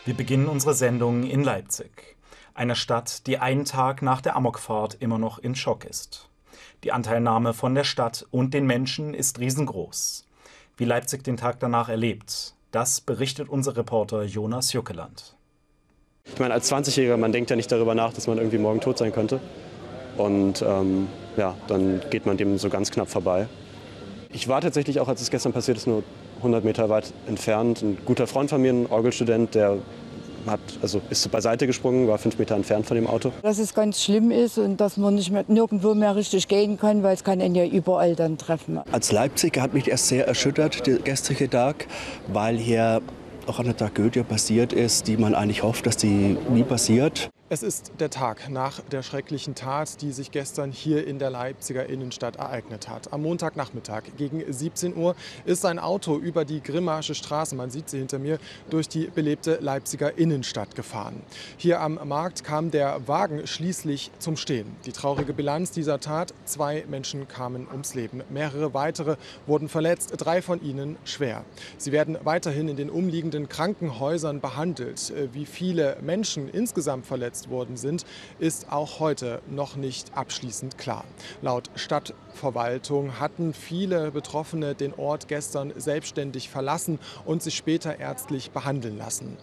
Wir beginnen unsere Sendung in Leipzig, einer Stadt, die einen Tag nach der Amokfahrt immer noch in Schock ist. Die Anteilnahme von der Stadt und den Menschen ist riesengroß. Wie Leipzig den Tag danach erlebt, das berichtet unser Reporter Jonas Juckeland. Ich meine, als 20-Jähriger, man denkt ja nicht darüber nach, dass man irgendwie morgen tot sein könnte. Und dann geht man dem so ganz knapp vorbei. Ich war tatsächlich auch, als es gestern passiert ist, nur 100 Meter weit entfernt. Ein guter Freund von mir, ein Orgelstudent, der ist beiseite gesprungen, war 5 Meter entfernt von dem Auto. Dass es ganz schlimm ist und dass man nirgendwo mehr richtig gehen kann, weil es kann einen ja überall dann treffen. Als Leipziger hat mich erst sehr erschüttert, der gestrige Tag, weil hier auch eine Tragödie passiert ist, die man eigentlich hofft, dass die nie passiert. Es ist der Tag nach der schrecklichen Tat, die sich gestern hier in der Leipziger Innenstadt ereignet hat. Am Montagnachmittag gegen 17 Uhr ist ein Auto über die Grimmarsche Straße, man sieht sie hinter mir, durch die belebte Leipziger Innenstadt gefahren. Hier am Markt kam der Wagen schließlich zum Stehen. Die traurige Bilanz dieser Tat: 2 Menschen kamen ums Leben. Mehrere weitere wurden verletzt, 3 von ihnen schwer. Sie werden weiterhin in den umliegenden Krankenhäusern behandelt. Wie viele Menschen insgesamt verletzt worden sind, ist auch heute noch nicht abschließend klar. Laut Stadtverwaltung hatten viele Betroffene den Ort gestern selbstständig verlassen und sich später ärztlich behandeln lassen.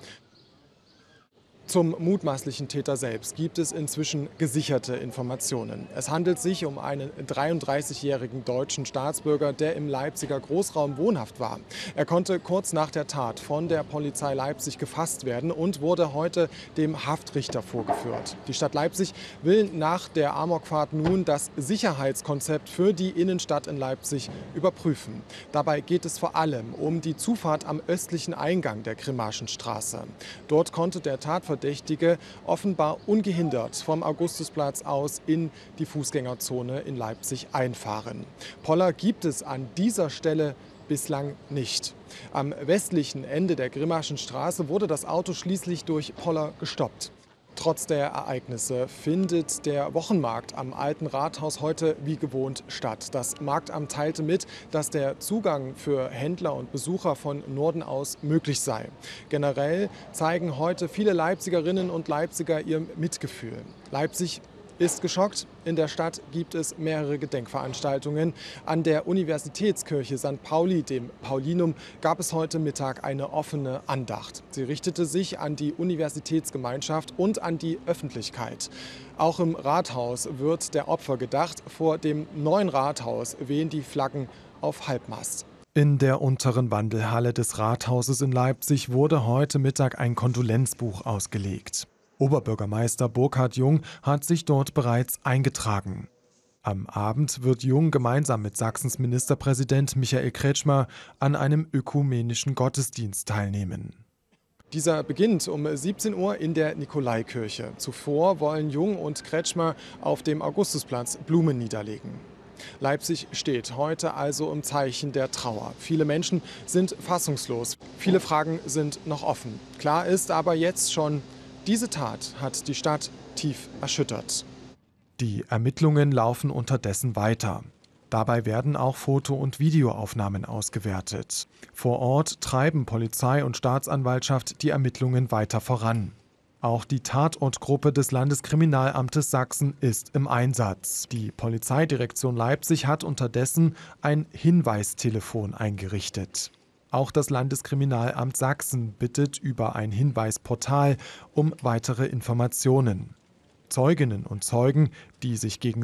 Zum mutmaßlichen Täter selbst gibt es inzwischen gesicherte Informationen. Es handelt sich um einen 33-jährigen deutschen Staatsbürger, der im Leipziger Großraum wohnhaft war. Er konnte kurz nach der Tat von der Polizei Leipzig gefasst werden und wurde heute dem Haftrichter vorgeführt. Die Stadt Leipzig will nach der Amokfahrt nun das Sicherheitskonzept für die Innenstadt in Leipzig überprüfen. Dabei geht es vor allem um die Zufahrt am östlichen Eingang der Grimmarschen Straße. Dort konnte der Tatverdächtige offenbar ungehindert vom Augustusplatz aus in die Fußgängerzone in Leipzig einfahren. Poller gibt es an dieser Stelle bislang nicht. Am westlichen Ende der Grimmarschen Straße wurde das Auto schließlich durch Poller gestoppt. Trotz der Ereignisse findet der Wochenmarkt am Alten Rathaus heute wie gewohnt statt. Das Marktamt teilte mit, dass der Zugang für Händler und Besucher von Norden aus möglich sei. Generell zeigen heute viele Leipzigerinnen und Leipziger ihr Mitgefühl. Leipzig ist geschockt. In der Stadt gibt es mehrere Gedenkveranstaltungen. An der Universitätskirche St. Pauli, dem Paulinum, gab es heute Mittag eine offene Andacht. Sie richtete sich an die Universitätsgemeinschaft und an die Öffentlichkeit. Auch im Rathaus wird der Opfer gedacht. Vor dem neuen Rathaus wehen die Flaggen auf Halbmast. In der unteren Wandelhalle des Rathauses in Leipzig wurde heute Mittag ein Kondolenzbuch ausgelegt. Oberbürgermeister Burkhard Jung hat sich dort bereits eingetragen. Am Abend wird Jung gemeinsam mit Sachsens Ministerpräsident Michael Kretschmer an einem ökumenischen Gottesdienst teilnehmen. Dieser beginnt um 17 Uhr in der Nikolaikirche. Zuvor wollen Jung und Kretschmer auf dem Augustusplatz Blumen niederlegen. Leipzig steht heute also im Zeichen der Trauer. Viele Menschen sind fassungslos. Viele Fragen sind noch offen. Klar ist aber jetzt schon: Diese Tat hat die Stadt tief erschüttert. Die Ermittlungen laufen unterdessen weiter. Dabei werden auch Foto- und Videoaufnahmen ausgewertet. Vor Ort treiben Polizei und Staatsanwaltschaft die Ermittlungen weiter voran. Auch die Tatortgruppe des Landeskriminalamtes Sachsen ist im Einsatz. Die Polizeidirektion Leipzig hat unterdessen ein Hinweistelefon eingerichtet. Auch das Landeskriminalamt Sachsen bittet über ein Hinweisportal um weitere Informationen. Zeuginnen und Zeugen, die sich gegen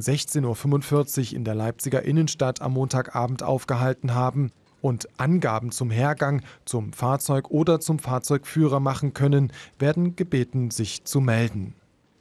16:45 Uhr in der Leipziger Innenstadt am Montagabend aufgehalten haben und Angaben zum Hergang, zum Fahrzeug oder zum Fahrzeugführer machen können, werden gebeten, sich zu melden.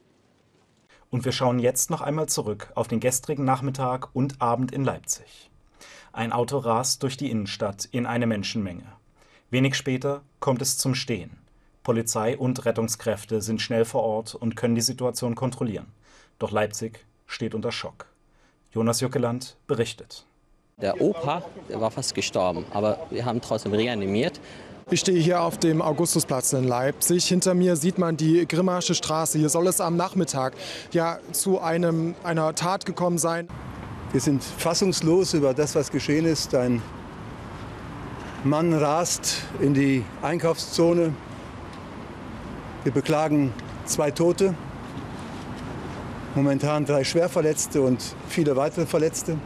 Und wir schauen jetzt noch einmal zurück auf den gestrigen Nachmittag und Abend in Leipzig. Ein Auto rast durch die Innenstadt in eine Menschenmenge. Wenig später kommt es zum Stehen. Polizei und Rettungskräfte sind schnell vor Ort und können die Situation kontrollieren. Doch Leipzig steht unter Schock. Jonas Juckeland berichtet. Der Opa, der war fast gestorben, aber wir haben trotzdem reanimiert. Ich stehe hier auf dem Augustusplatz in Leipzig. Hinter mir sieht man die Grimmarsche Straße. Hier soll es am Nachmittag ja zu einer Tat gekommen sein. Wir sind fassungslos über das, was geschehen ist. Ein Mann rast in die Einkaufszone, Wir beklagen 2 Tote, momentan 3 Schwerverletzte und viele weitere Verletzte.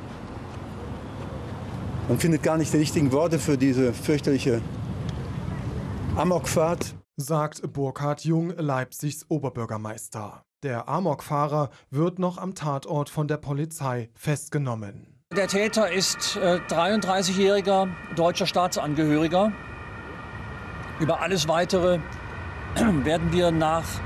Man findet gar nicht die richtigen Worte für diese fürchterliche Amokfahrt, sagt Burkhard Jung, Leipzigs Oberbürgermeister. Der Amokfahrer wird noch am Tatort von der Polizei festgenommen. Der Täter ist 33-jähriger deutscher Staatsangehöriger. Über alles Weitere werden wir nach